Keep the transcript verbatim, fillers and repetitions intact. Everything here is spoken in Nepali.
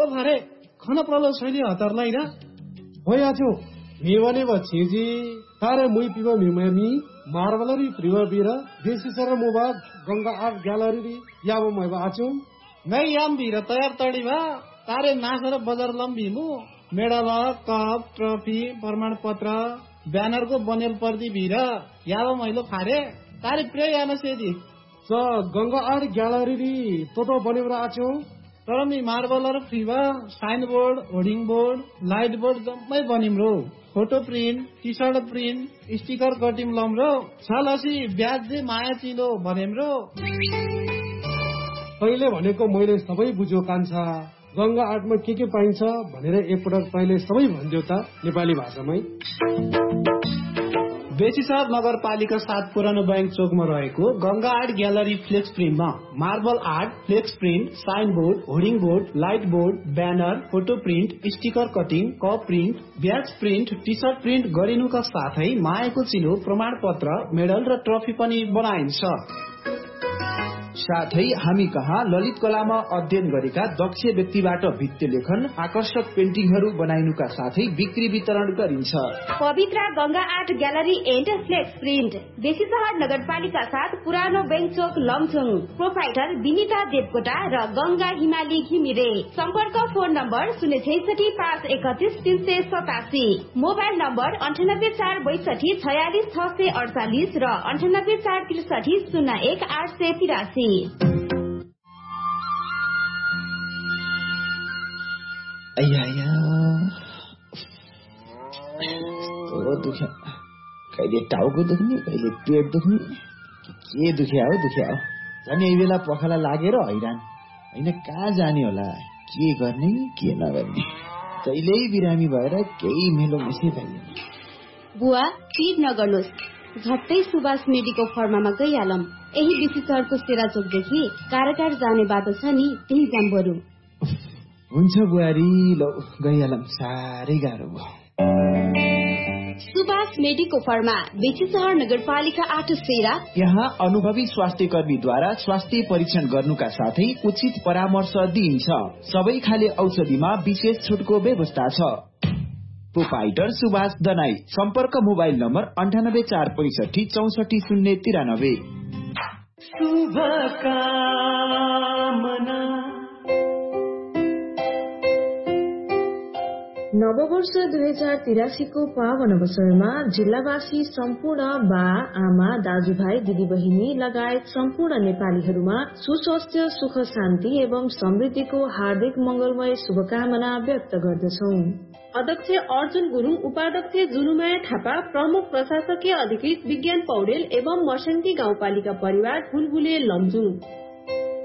ओ भरे खाना प्रलो शैली हतारलाई र होयाछु मेवने बचेजी तारे मुई पिबा मिममी मार्बलरी प्रिवबीरा देशसर मोबा गंगा आर्ट ग्यालरी याबो मैबा आछु मै याम बिर तयार तडीबा तारे नासर बजार लम्बिमु मेडल कप ट्रफी प्रमाण पत्र ब्यानर को बनेल पर्दी बिर याबो मैलो फारे तारे प्रिय यान सेदी स गंगा आर्ट ग्यालरी तो तो बनेबरा आछु तर me मार्बलर फ्रीबा sign board hoarding board light board जम्मै बनिम्रो photo print T short print sticker cutting लम्रो छलसी ब्याज दे माया चिलो भनेम्रो तैले भनेको मैले सबै बुझ्यो कान्छा गंगा आर्टमा के के पाइन्छ भनेर एकपटक तैले सबै भन्दियो त नेपाली भाषामै बेसीसार नगरपालिका सात पुरानो बैंक चोकमा रहेको Ganga art gallery flex प्रिन्टमा marble art flex print sign board hoarding board light board banner photo print sticker cutting cup print ब्याज प्रिन्ट टी सर्ट प्रिन्ट गरिनुका साथै मायाको चिलो प्रमाण पत्र मेडल र ट्रफी पनि बनाइन्छ। साथै हामी कहाँ ललित कलामा अध्ययन गरेका दक्ष व्यक्तिबाट भित्ति लेखन आकर्षक पेन्टिङहरू बनाइनुका साथै बिक्री वितरण गरिन्छ। पवित्र Ganga art gallery and flex print बेसी सहर नगरपालिका साथ पुरानो बैंक चोक लमचुङ प्रोपाइटर विनिता देवकोटा र गंगा हिमाली घिमिरे सम्पर्क फोन नम्बर शून्य छैसठी पाँच एकतिस तीन सय सतासी मोबाइल नम्बर अन्ठानब्बे चार बैसठी छयालिस छ सय अडचालिस र अन्ठानब्बे चार त्रिसठी शून्य एक आठ सय तिरासी। दुख्या कहिले टाउको दुख्ने कहिले पेट दुख्ने के दुख्या हो दुख्या हो झन् यही बेला पखाला लागेर हैरान होइन कहाँ जाने होला के गर्ने के नगर्ने कहिल्यै बिरामी भएर केही मेलो मिसै पाइँदैन। बुवा पिर नगर्नुहोस् झट्टै सुभाष मेडिको फर्मामा गइहालौं यही बेसी सहरको सेराचोकदेखि काराटार जाने बाटो छ नि त्यही जाम बरु। हुन्छ बुहारी लौ गइहालौं साह्रै गाह्रो भयो। सुभाष मेडिको फर्मा बेसी सहर नगरपालिका आठ सेरा यहाँ अनुभवी स्वास्थ्य कर्मीद्वारा स्वास्थ्य परीक्षण गर्नुका साथै उचित परामर्श दिइन्छ। सबै खाले औषधिमा विशेष छुटको व्यवस्था छ। प्रोपाइटर सुभाष दनाई सम्पर्क मोबाइल नम्बर अन्ठानब्बे चार पैसठी चौसठी शून्य तिरानब्बे। नववर्ष दुई हजार तिरासीको पावन अवसरमा जिल्लावासी सम्पूर्ण बा आमा दाजुभाइ दिदीबहिनी लगायत सम्पूर्ण नेपालीहरूमा सुस्वास्थ्य सुख शान्ति एवं समृद्धिको हार्दिक मंगलमय शुभकामना व्यक्त गर्दछौं। अध्यक्ष अर्जुन गुरुङ, उपाध्यक्ष जुनुमाया थापा, प्रमुख प्रशासकीय अधिकृत विज्ञान पौडेल एवं मर्सन्ती गाउँपालिका परिवार फुलबुले लमजुङ।